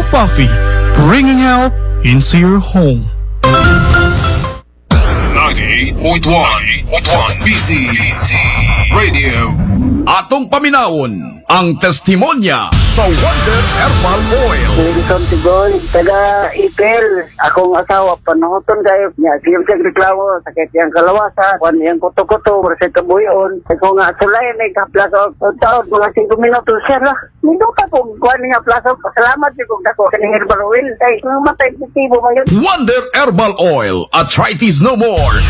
Puffy, bringing health into your home. 98.1 BT Radio. Atong paminawon ang testimonya sa Wonder Herbal Oil. Wilson Tigoy, taga Ipil. Akong asawa, panuhuton kayo. Sige siya reklamo, sakit yung kalawasa, kung yung kuto-kuto, kasi kabuyon. Ako nga, sulay, may kaplaso. Taon, mga 5 minutos siya lah. Minuta kung kuha niya plaso. Salamat siya kung dako. Kaning herbal oil. Ay, matay positibo ba yun? Wonder Herbal Oil. Arthritis no more.